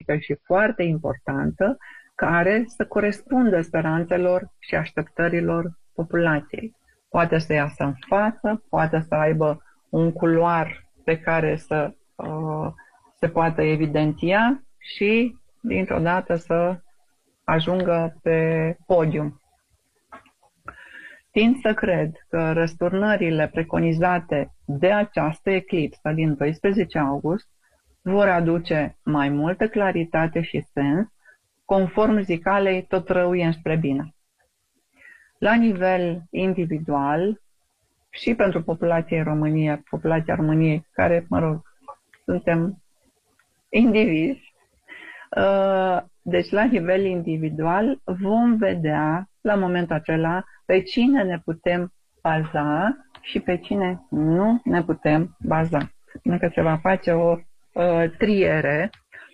puternică și foarte importantă, care să corespundă speranțelor și așteptărilor populației. Poate să iasă în față, poate să aibă un culoar pe care să se poată evidenția și, dintr-o dată, să ajungă pe podium. Tind să cred că răsturnările preconizate de această eclipsă din 12 august vor aduce mai multă claritate și sens, conform zicalei tot rău e înspre bine. La nivel individual și pentru populația României, care, mă rog, suntem indivizi, deci la nivel individual vom vedea la momentul acela pe cine ne putem baza și pe cine nu ne putem baza. Pentru că se va face o triere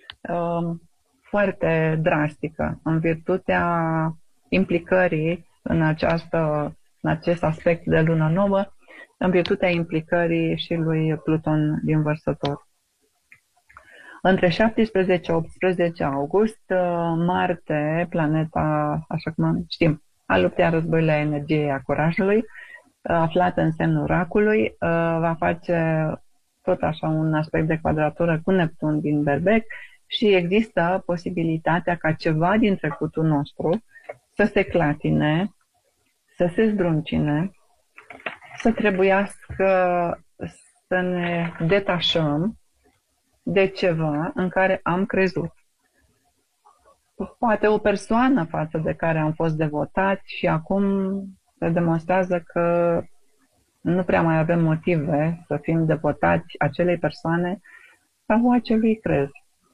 foarte drastică în virtutea implicării în acest aspect de lună nouă, în virtutea implicării și lui Pluton din Vărsător. Între 17-18 august, Marte, planeta, așa cum știm, a luptei, a războiului, a energiei, a curajului, aflată în semnul racului, va face tot așa un aspect de quadratură cu Neptun din Berbec și există posibilitatea ca ceva din trecutul nostru să se clatine, să se zdruncine, să trebuiască să ne detașăm de ceva în care am crezut. Poate o persoană față de care am fost devotați și acum se demonstrează că nu prea mai avem motive să fim devotați acelei persoane sau acelui crez.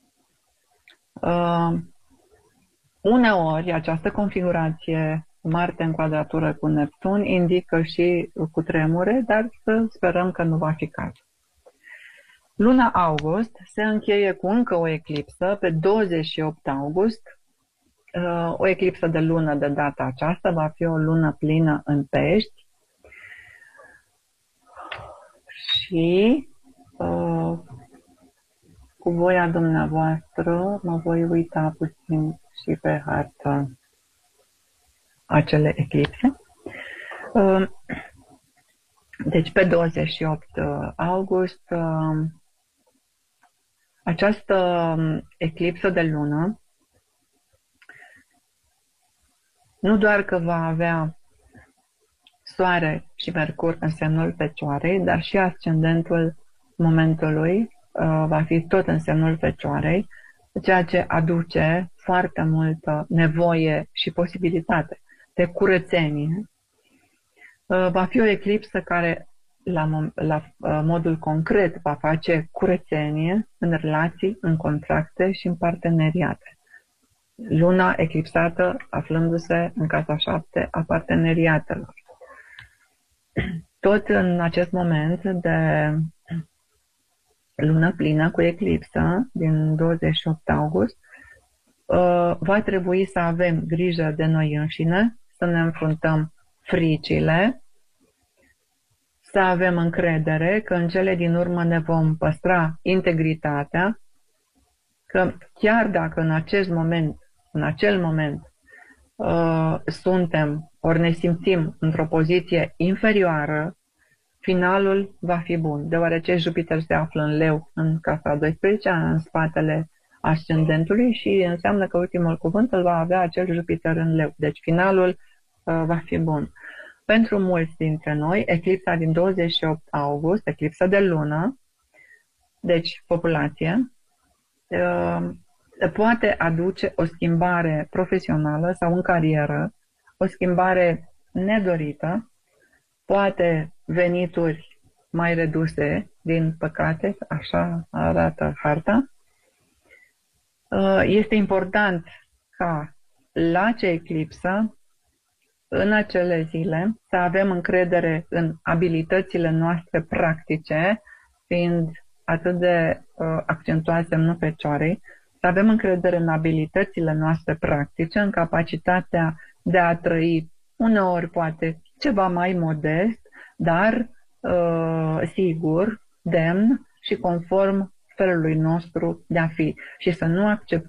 Uneori această configurație Marte în quadratură cu Neptun indică și cutremure, dar să sperăm că nu va fi cazul. Luna august se încheie cu încă o eclipsă pe 28 august. O eclipsă de lună de data aceasta va fi o lună plină în Pești și cu voia dumneavoastră mă voi uita puțin și pe hartă acele eclipse. Deci pe 28 august această eclipsă de lună nu doar că va avea Soare și Mercur în semnul Fecioarei, dar și ascendentul momentului va fi tot în semnul Fecioarei, ceea ce aduce foarte multă nevoie și posibilitate de curățenie. Va fi o eclipsă care la modul concret va face curățenie în relații, în contracte și în parteneriate. Luna eclipsată aflându-se în casa 7 a parteneriatelor. Tot în acest moment de lună plină cu eclipsă din 28 august, va trebui să avem grijă de noi înșine, să ne înfruntăm fricile, să avem încredere că în cele din urmă ne vom păstra integritatea, că chiar dacă în acel moment suntem ori ne simțim într-o poziție inferioară, finalul va fi bun, deoarece Jupiter se află în Leu, în casa 12-a, în spatele ascendentului și înseamnă că ultimul cuvânt îl va avea acel Jupiter în Leu. Deci finalul va fi bun. Pentru mulți dintre noi, eclipsa din 28 august, eclipsa de lună, deci populație, poate aduce o schimbare profesională sau în carieră, o schimbare nedorită, poate venituri mai reduse, din păcate, așa arată harta. Este important ca la acea eclipsă, în acele zile, să avem încredere în abilitățile noastre practice, fiind atât de accentuat semnul Fecioarei, să avem încredere în abilitățile noastre practice, în capacitatea de a trăi uneori poate ceva mai modest, dar sigur, demn și conform felului nostru de a fi și să nu acceptăm